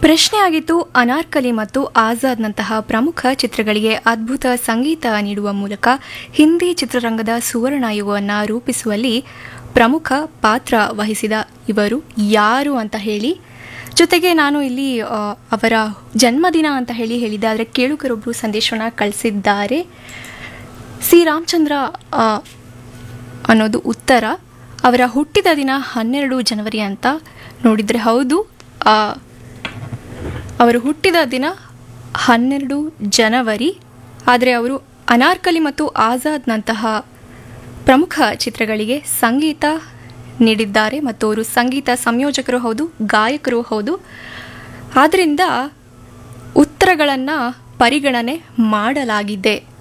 ಪ್ರಶ್ನೆ ಆಗಿತ್ತು, ಅನಾರ್ಕಲಿ ಮತ್ತು ಆಜಾದ್ನಂತಹ ಪ್ರಮುಖ ಚಿತ್ರಗಳಿಗೆ ಅದ್ಭುತ ಸಂಗೀತ ನೀಡುವ ಮೂಲಕ ಹಿಂದಿ ಚಿತ್ರರಂಗದ ಸುವರ್ಣ ಯುಗವನ್ನು ರೂಪಿಸುವಲ್ಲಿ ಪ್ರಮುಖ ಪಾತ್ರ ವಹಿಸಿದ ಇವರು ಯಾರು ಅಂತ ಹೇಳಿ. ಜೊತೆಗೆ ನಾನು ಇಲ್ಲಿ ಅವರ ಜನ್ಮದಿನ ಅಂತ ಹೇಳಿದ್ದೆ, ಆದರೆ ಕೇಳುಗರೊಬ್ಬರು ಸಂದೇಶವನ್ನು ಕಳಿಸಿದ್ದಾರೆ. ಸಿ ರಾಮಚಂದ್ರ ಅನ್ನೋದು ಉತ್ತರ. ಅವರ ಹುಟ್ಟಿದ ದಿನ 12 ಜನವರಿ ಅಂತ ನೋಡಿದರೆ ಹೌದು, ಅವರು ಹುಟ್ಟಿದ ದಿನ 12 ಜನವರಿ. ಆದರೆ ಅವರು ಅನಾರ್ಕಲಿ ಮತ್ತು ಆಜಾದ್ನಂತಹ ಪ್ರಮುಖ ಚಿತ್ರಗಳಿಗೆ ಸಂಗೀತ ನೀಡಿದ್ದಾರೆ ಮತ್ತು ಅವರು ಸಂಗೀತ ಸಂಯೋಜಕರು ಹೌದು, ಗಾಯಕರು ಹೌದು. ಆದ್ದರಿಂದ ಉತ್ತರಗಳನ್ನು ಪರಿಗಣನೆ ಮಾಡಲಾಗಿದೆ.